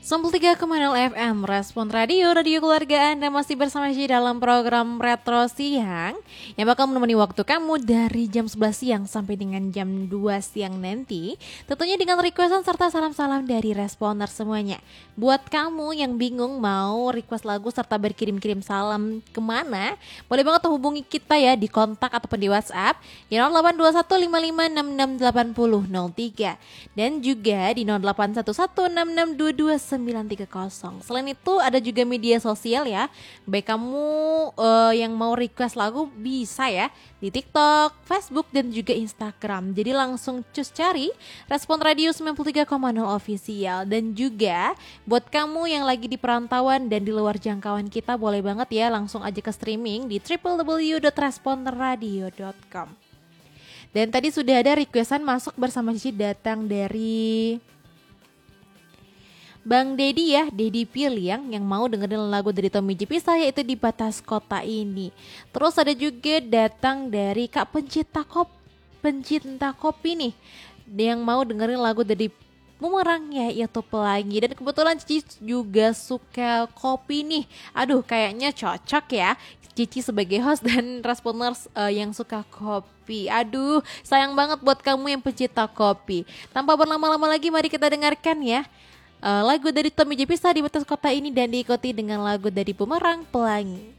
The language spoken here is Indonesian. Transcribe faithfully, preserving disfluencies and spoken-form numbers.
sembilan puluh tiga koma nol F M Respon Radio, radio keluarga Anda masih bersama Ci dalam program Retro Siang yang bakal menemani waktu kamu dari jam sebelas siang sampai dengan jam dua siang nanti. Tentunya dengan requestan serta salam-salam dari responer semuanya. Buat kamu yang bingung mau request lagu serta berkirim-kirim salam kemana, boleh banget hubungi kita ya di kontak ataupun di WhatsApp di nol delapan dua satu lima lima enam enam delapan nol nol tiga dan juga di nol delapan satu satu enam enam dua dua sembilan tiga nol. Selain itu ada juga media sosial ya. Baik kamu uh, yang mau request lagu bisa ya di TikTok, Facebook dan juga Instagram. Jadi langsung cus cari Respon Radio sembilan puluh tiga koma nol Official. Dan juga buat kamu yang lagi di perantauan dan di luar jangkauan kita, boleh banget ya langsung aja ke streaming di w w w dot responradio dot com. Dan tadi sudah ada requestan masuk bersama Cici datang dari Bang Dedi ya, Dedi Piliang yang mau dengerin lagu dari Tommy Jepisa yaitu Di Batas Kota Ini. Terus ada juga datang dari Kak Pencinta Kopi, pencinta kopi nih yang mau dengerin lagu dari Bumerang ya, yaitu Pelangi. Dan kebetulan Cici juga suka kopi nih. Aduh kayaknya cocok ya Cici sebagai host dan responers uh, yang suka kopi. Aduh sayang banget buat kamu yang pencinta kopi. Tanpa berlama-lama lagi mari kita dengarkan ya Uh, lagu dari Tommy Jepisa Di Batas Kota Ini dan diikuti dengan lagu dari Bumerang Pelangi.